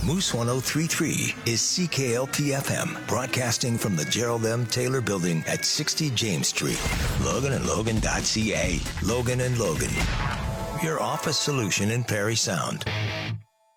Moose 1033 is CKLP FM, broadcasting from the Gerald M. Taylor Building at 60 James Street. Logan and Logan.ca. Logan and Logan, your office solution in Perry Sound.